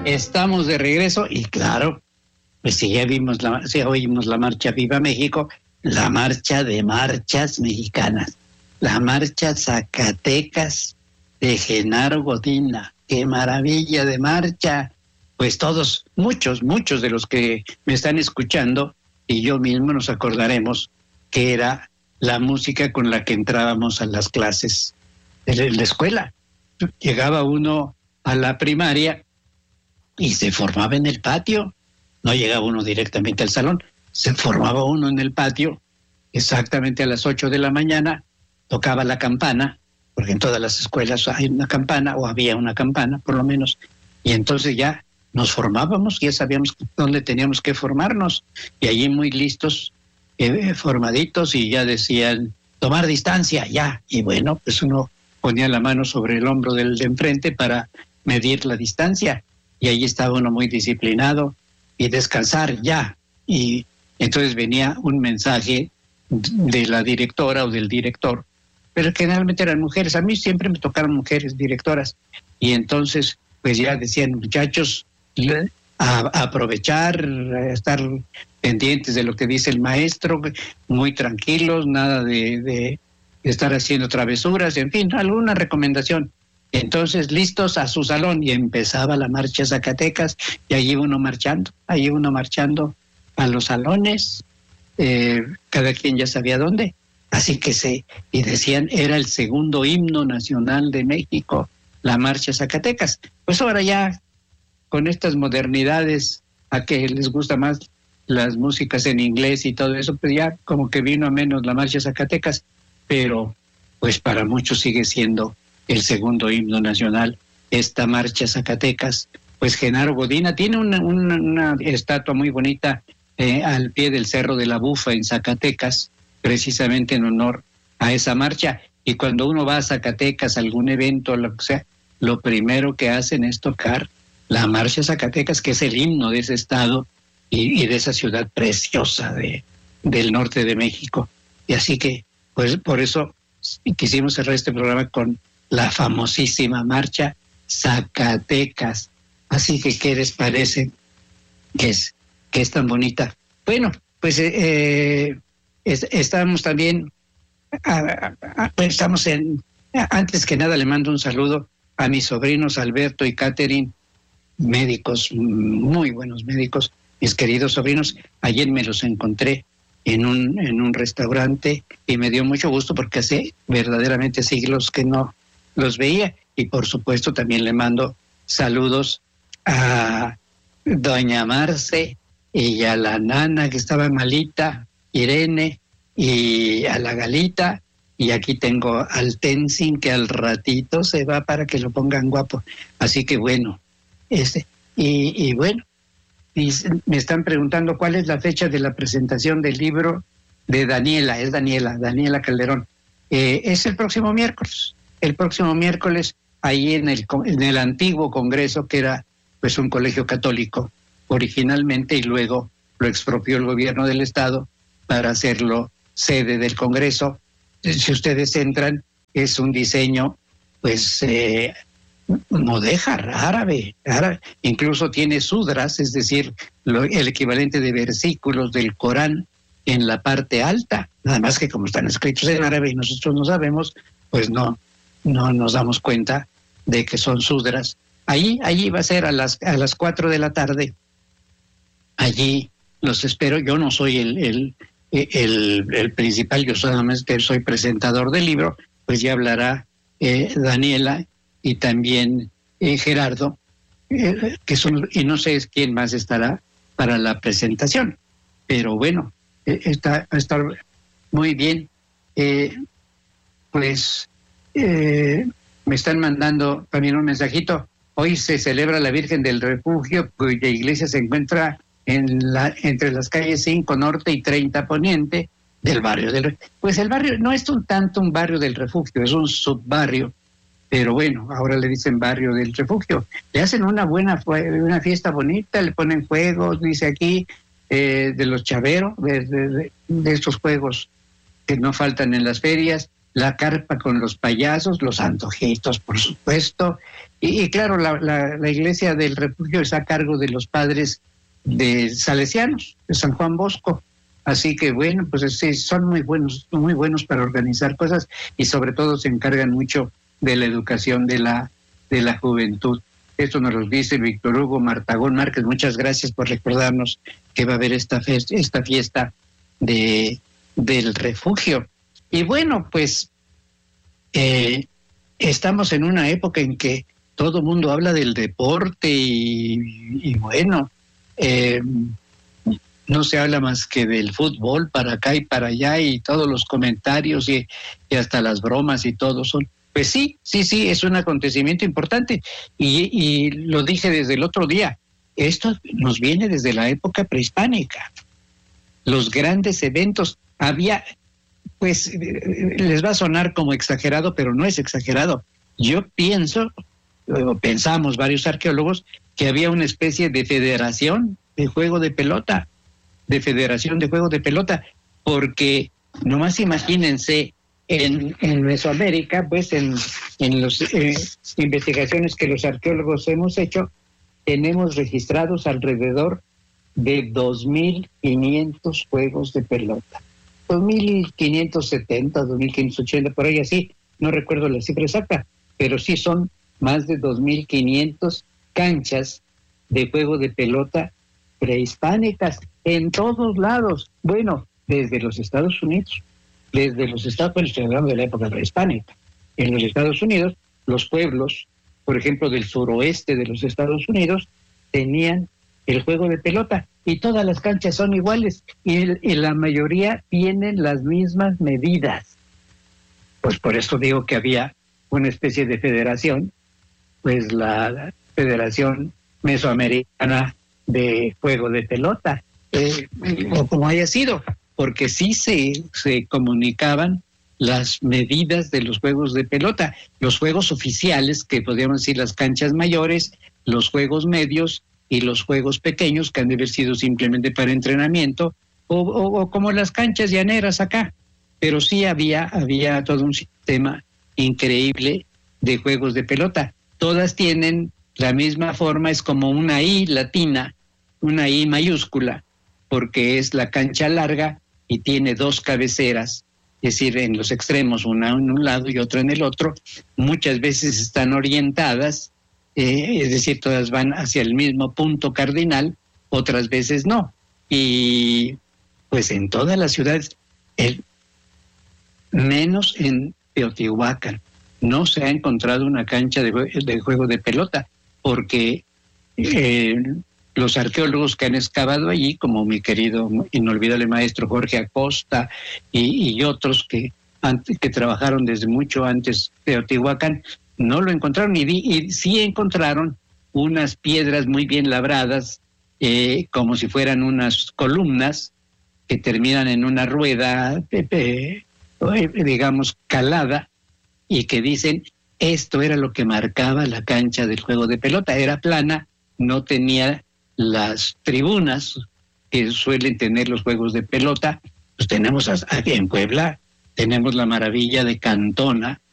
Estamos de regreso y claro, pues si ya si oímos la marcha Viva México, la marcha de marchas mexicanas, la marcha Zacatecas de Genaro Godina. ¡Qué maravilla de marcha! Pues todos, muchos de los que me están escuchando y yo mismo nos acordaremos que era la música con la que entrábamos a las clases de la escuela. Llegaba uno a la primaria y se formaba en el patio. No llegaba uno directamente al salón, se formaba uno en el patio, exactamente a las 8 de la mañana, tocaba la campana, porque en todas las escuelas hay una campana, o había una campana, por lo menos, y entonces ya nos formábamos, ya sabíamos dónde teníamos que formarnos, y allí muy listos, formaditos, y ya decían, tomar distancia, ya, y bueno, pues uno ponía la mano sobre el hombro del de enfrente para medir la distancia, y allí estaba uno muy disciplinado, y descansar ya. Y entonces venía un mensaje de la directora o del director, pero generalmente eran mujeres. A mí siempre me tocaron mujeres directoras. Y entonces, pues ya decían, muchachos, a aprovechar, a estar pendientes de lo que dice el maestro, muy tranquilos, nada de estar haciendo travesuras, en fin, alguna recomendación. Entonces, listos a su salón, y empezaba la marcha Zacatecas, y allí uno marchando a los salones, cada quien ya sabía dónde, así que y decían, era el segundo himno nacional de México, la marcha Zacatecas. Pues ahora ya, con estas modernidades, a que les gusta más las músicas en inglés y todo eso, pues ya como que vino a menos la marcha Zacatecas, pero pues para muchos sigue siendo el segundo himno nacional, esta marcha Zacatecas. Pues Genaro Godina tiene una estatua muy bonita al pie del Cerro de la Bufa en Zacatecas, precisamente en honor a esa marcha. Y cuando uno va a Zacatecas, a algún evento, lo que sea, lo primero que hacen es tocar la marcha Zacatecas, que es el himno de ese estado y de esa ciudad preciosa del norte de México. Y así que, pues por eso quisimos cerrar este programa con la famosísima marcha Zacatecas. Así que, ¿qué les parece que es tan bonita? Bueno, pues estamos también, antes que nada le mando un saludo a mis sobrinos Alberto y Catherine, médicos, muy buenos médicos, mis queridos sobrinos. Ayer me los encontré en un restaurante y me dio mucho gusto porque hace verdaderamente siglos que no los veía. Y por supuesto también le mando saludos a doña Marce y a la nana que estaba malita, Irene, y a la Galita, y aquí tengo al Tenzin que al ratito se va para que lo pongan guapo. Así que bueno, y bueno, me están preguntando cuál es la fecha de la presentación del libro de Daniela. Es Daniela Calderón. Es el próximo miércoles. El próximo miércoles, ahí en el antiguo Congreso, que era pues un colegio católico originalmente, y luego lo expropió el gobierno del estado para hacerlo sede del Congreso. Si ustedes entran, es un diseño pues mudéjar, árabe, incluso tiene sudras, es decir, el equivalente de versículos del Corán en la parte alta, nada más que como están escritos en árabe y nosotros no sabemos, pues no nos damos cuenta de que son sudras. Allí va a ser a las 4 de la tarde. Allí los espero. Yo no soy el principal, yo solamente soy presentador del libro, pues ya hablará Daniela y también Gerardo, y no sé quién más estará para la presentación, pero bueno, va a estar muy bien. Me están mandando también un mensajito. Hoy se celebra la Virgen del Refugio, cuya iglesia se encuentra entre las calles 5 Norte y 30 Poniente del barrio pues el barrio no es tanto un barrio del Refugio, es un subbarrio, pero bueno, ahora le dicen barrio del Refugio. Le hacen una fiesta bonita, le ponen juegos, dice aquí, de los chaveros, de estos juegos que no faltan en las ferias, la carpa con los payasos, los antojitos, por supuesto, y claro, la iglesia del refugio está a cargo de los padres de salesianos, de San Juan Bosco. Así que bueno, pues sí, son muy buenos para organizar cosas y sobre todo se encargan mucho de la educación de la juventud. Esto nos lo dice Víctor Hugo Martagón Márquez. Muchas gracias por recordarnos que va a haber esta fiesta del refugio. Y bueno, pues estamos en una época en que todo el mundo habla del deporte y bueno, no se habla más que del fútbol para acá y para allá y todos los comentarios y hasta las bromas y todo son. Pues sí, es un acontecimiento importante y lo dije desde el otro día, esto nos viene desde la época prehispánica. Los grandes eventos, había, pues les va a sonar como exagerado, pero no es exagerado. Yo pensamos varios arqueólogos, que había una especie de federación de juego de pelota, porque nomás imagínense, en Mesoamérica, pues en las investigaciones que los arqueólogos hemos hecho, tenemos registrados alrededor de 2.500 juegos de pelota. 2.570, 2.580, por ahí así, no recuerdo la cifra exacta, pero sí son más de 2.500 canchas de juego de pelota prehispánicas en todos lados. Bueno, desde los Estados Unidos, pues estoy hablando de la época prehispánica. En los Estados Unidos, los pueblos, por ejemplo, del suroeste de los Estados Unidos, tenían el juego de pelota y todas las canchas son iguales y la mayoría tienen las mismas medidas. Pues por eso digo que había una especie de federación, pues la Federación Mesoamericana de Juego de Pelota, o como haya sido, porque sí se comunicaban las medidas de los juegos de pelota, los juegos oficiales, que podríamos decir las canchas mayores, los juegos medios y los juegos pequeños, que han de haber sido simplemente para entrenamiento, o como las canchas llaneras acá. Pero sí había todo un sistema increíble de juegos de pelota. Todas tienen la misma forma, es como una I latina, una I mayúscula, porque es la cancha larga y tiene dos cabeceras, es decir, en los extremos, una en un lado y otra en el otro. Muchas veces están orientadas, es decir, todas van hacia el mismo punto cardinal, otras veces no. Y pues en todas las ciudades, menos en Teotihuacán, no se ha encontrado una cancha de juego de pelota, porque los arqueólogos que han excavado allí, como mi querido inolvidable maestro Jorge Acosta y otros que trabajaron desde mucho antes de Teotihuacán, no lo encontraron y sí encontraron unas piedras muy bien labradas, como si fueran unas columnas que terminan en una rueda, digamos, calada, y que dicen, esto era lo que marcaba la cancha del juego de pelota. Era plana, no tenía las tribunas que suelen tener los juegos de pelota. Pues tenemos aquí en Puebla, tenemos la maravilla de Cantona,